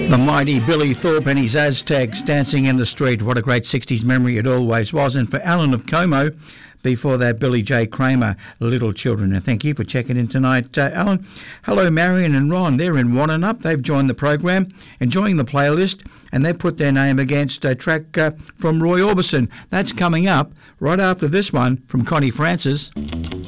The mighty Billy Thorpe and his Aztecs dancing in the street. What a great 60s memory it always was. And for Alan of Como, before that, Billy J. Kramer, Little Children. And thank you for checking in tonight, Alan. Hello, Marion and Ron. They're in Wannanup. They've joined the program, enjoying the playlist, and they've put their name against a track from Roy Orbison. That's coming up right after this one from Connie Francis.